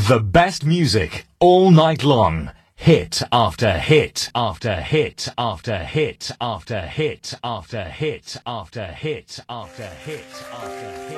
The best music all night long. Hit after hit after hit after hit after hit after hit after hit after hit after hit.